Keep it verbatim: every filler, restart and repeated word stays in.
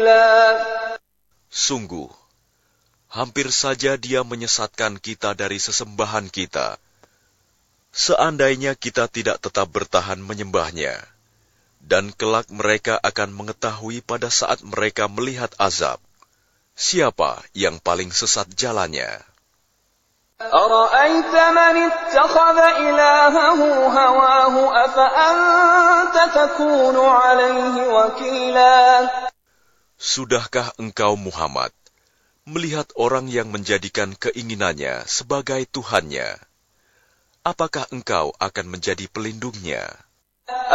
Sungguh, hampir saja Dia menyesatkan kita dari sesembahan kita. Seandainya kita tidak tetap bertahan menyembahnya, dan kelak mereka akan mengetahui pada saat mereka melihat azab, siapa yang paling sesat jalannya. أَرَأَيْتَ مَنِ اتَّخَذَ إِلَٰهَهُ هَوَاهُ أَفَأَنتَ تَكُونُ عَلَيْهِ وَكِيلًا. Sudahkah engkau Muhammad melihat orang yang menjadikan keinginannya sebagai Tuhannya? Apakah engkau akan menjadi pelindungnya?